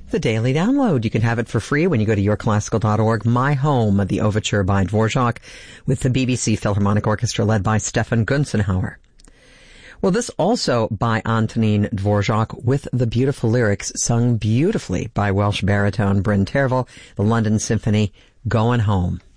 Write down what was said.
The Daily Download. You can have it for free when you go to yourclassical.org. My Home, the overture by Dvorak, with the BBC Philharmonic Orchestra led by Stefan Gunzenhauer. Well, this also by Antonín Dvorak with the beautiful lyrics sung beautifully by Welsh baritone Bryn Terfel, the London Symphony, Going Home.